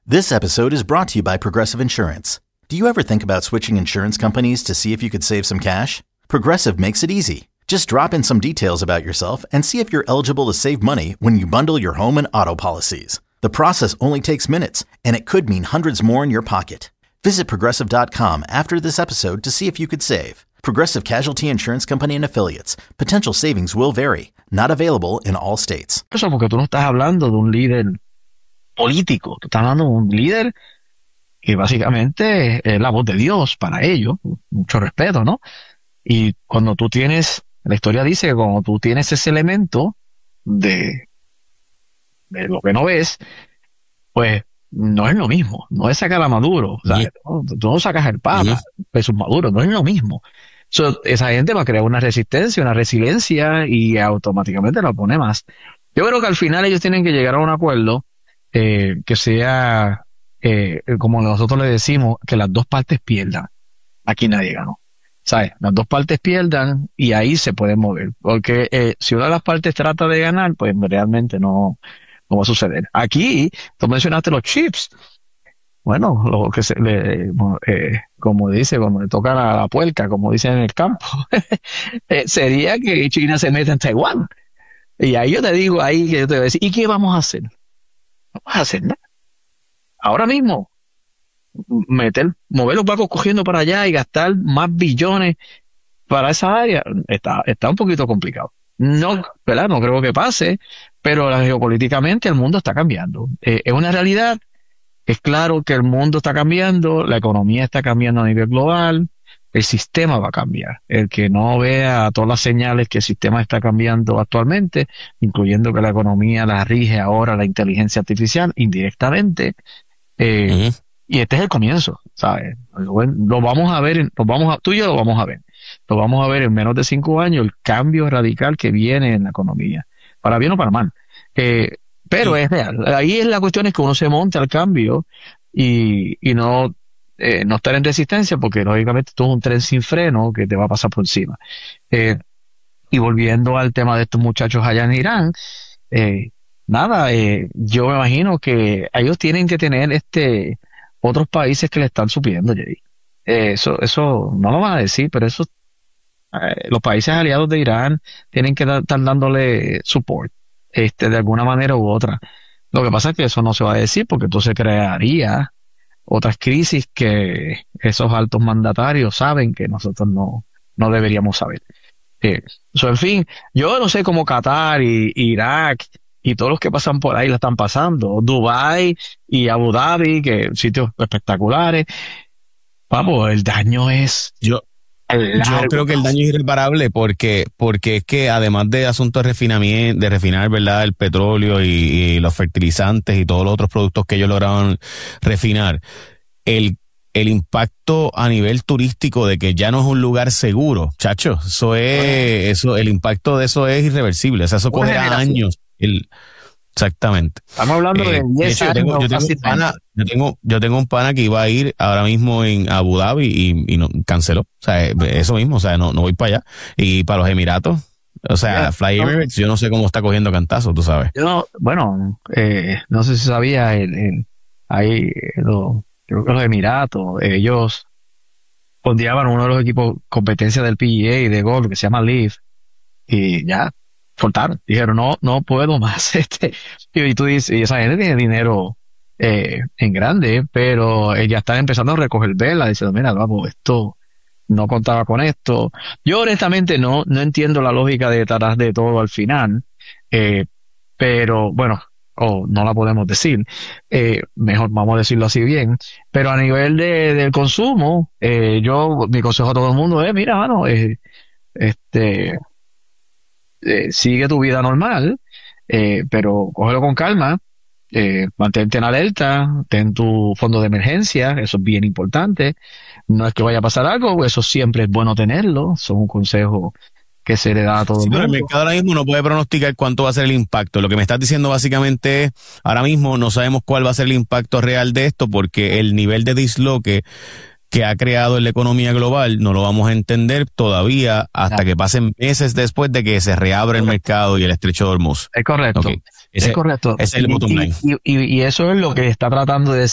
This episode is brought to you by Progressive Insurance. Do you ever think about switching insurance companies to see if you could save some cash? Progressive makes it easy. Just drop in some details about yourself and see if you're eligible to save money when you bundle your home and auto policies. The process only takes minutes, and it could mean hundreds more in your pocket. Visit Progressive.com after this episode to see if you could save. Progressive Casualty Insurance Company and Affiliates. Potential savings will vary. Not available in all states. Eso porque tú no estás hablando de un líder político, tú estás hablando de un líder que básicamente es la voz de Dios para ellos, mucho respeto, ¿no? Y cuando tú tienes, la historia dice que cuando tú tienes ese elemento de lo que no ves, pues no es lo mismo, no es sacar a Maduro, o sea, tú no sacas el Papa, Jesús Maduro, no es lo mismo. Esa gente va a crear una resistencia, una resiliencia y automáticamente lo pone más. Yo creo que al final ellos tienen que llegar a un acuerdo que sea, como nosotros le decimos, que las dos partes pierdan. Aquí nadie ganó. ¿Sabes? Las dos partes pierdan y ahí se pueden mover. Porque si una de las partes trata de ganar, pues realmente no va a suceder. Aquí, tú mencionaste los chips. Bueno, lo que como dice, cuando le toca la puerca, como dicen en el campo, sería que China se meta en Taiwán. Y ahí yo te digo, ahí que yo te voy a decir, ¿y qué vamos a hacer? No vamos a hacer nada. Ahora mismo, mover los barcos cogiendo para allá y gastar más billones para esa área, está un poquito complicado. No, ¿verdad? No creo que pase, pero geopolíticamente el mundo está cambiando. Es una realidad. Es claro que el mundo está cambiando, la economía está cambiando a nivel global, el sistema va a cambiar. El que no vea todas las señales que el sistema está cambiando actualmente, incluyendo que la economía la rige ahora la inteligencia artificial indirectamente, y este es el comienzo, ¿sabes? Lo vamos a ver, tú y yo lo vamos a ver. Lo vamos a ver en menos de 5 años, el cambio radical que viene en la economía, para bien o para mal. Pero es real. Ahí es la cuestión, es que uno se monte al cambio y no estar en resistencia, porque lógicamente tú es un tren sin freno que te va a pasar por encima. Y volviendo al tema de estos muchachos allá en Irán, yo me imagino que ellos tienen que tener otros países que le están supliendo, Jay. Eso no lo van a decir, pero eso los países aliados de Irán tienen que estar dándole support. De alguna manera u otra. Lo que pasa es que eso no se va a decir porque entonces crearía otras crisis que esos altos mandatarios saben que nosotros no deberíamos saber. En fin, yo no sé cómo Qatar y Irak y todos los que pasan por ahí la están pasando. Dubái y Abu Dhabi, que sitios espectaculares. Vamos, el daño es... Yo creo que el daño es irreparable porque es que además de asuntos de refinar, ¿verdad?, el petróleo y los fertilizantes y todos los otros productos que ellos lograron refinar, el impacto a nivel turístico de que ya no es un lugar seguro, chacho, el impacto de eso es irreversible, o sea, eso cogerá años. Exactamente. Estamos hablando de 10 años. Yo tengo un pana que iba a ir ahora mismo en Abu Dhabi y no canceló. O sea, eso mismo, o sea, no voy para allá. Y para los Emiratos, o sea, Fly Emirates, yo no sé cómo está cogiendo cantazos, tú sabes. No sé si sabía, creo que los Emiratos, ellos fondeaban uno de los equipos competencia del PGA de golf que se llama LIV, y ya soltaron, dijeron no puedo más. Y tú dices, y esa gente tiene dinero en grande, pero ya están empezando a recoger vela, diciendo, mira, vamos, esto no contaba con esto. Yo honestamente no entiendo la lógica detrás de todo al final, pero bueno, no la podemos decir, mejor vamos a decirlo así bien, pero a nivel del consumo, mi consejo a todo el mundo es, mira, mano, sigue tu vida normal, pero cógelo con calma, mantente en alerta, ten tu fondo de emergencia, eso es bien importante. No es que vaya a pasar algo, eso siempre es bueno tenerlo, son un consejo que se le da a todo el mundo. Pero el mercado ahora mismo no puede pronosticar cuánto va a ser el impacto. Lo que me estás diciendo básicamente es, ahora mismo no sabemos cuál va a ser el impacto real de esto, porque el nivel de disloque que ha creado en la economía global no lo vamos a entender todavía hasta que pasen meses después de que se reabra el mercado y el estrecho de Hormuz. Es correcto. Okay. Es correcto. Ese es el bottom line. Y eso es lo que está tratando de decir